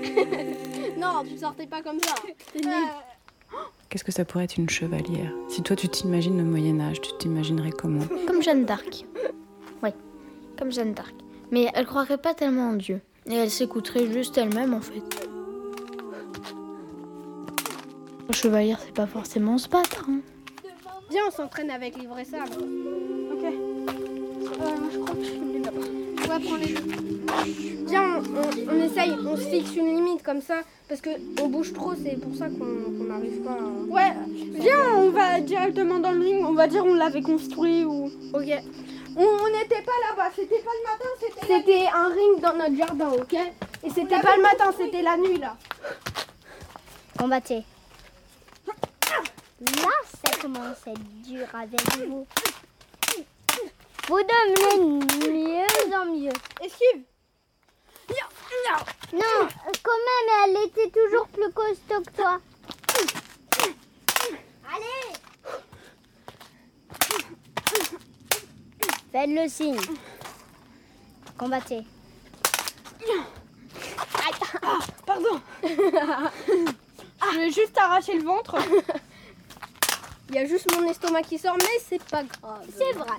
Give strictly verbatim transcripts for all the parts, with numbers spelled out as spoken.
Non, tu sortais pas comme ça. C'est nul. Qu'est-ce que ça pourrait être une chevalière? Si toi tu t'imagines le Moyen-Âge, tu t'imaginerais comment? Comme Jeanne d'Arc. Oui, comme Jeanne d'Arc. Mais elle croirait pas tellement en Dieu. Et elle s'écouterait juste elle-même en fait. Le chevalier, c'est pas forcément se battre. Hein. Viens, on s'entraîne avec les vrais sabres. Ok. Euh, je crois que je filme les là-bas. Ouais, prends les deux. Viens, on, on, on essaye, on se fixe une limite comme ça. Parce qu'on bouge trop, c'est pour ça qu'on n'arrive pas à... Ouais, viens, on va directement dans le ring. On va dire on l'avait construit ou... Ok. On n'était pas là-bas, c'était pas le matin, c'était... C'était un ring dans notre jardin, ok? Et c'était pas le matin, c'était la nuit, là. Combattez. Là, ça commence à être dur avec vous. Vous devenez de mieux en mieux. Esquive. Non, quand même, elle était toujours plus costaud que toi. Allez! Faites le signe. Combattez. Ah, pardon. Je vais juste arracher le ventre. Il y a juste mon estomac qui sort, mais c'est pas grave. C'est vrai.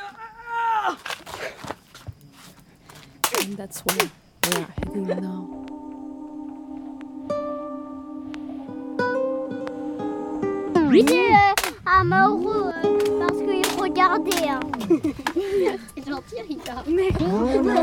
And that's where we are heading now. C'est euh, amoureux euh, parce qu'il regardait. Hein. C'est gentil, Rita. Mais...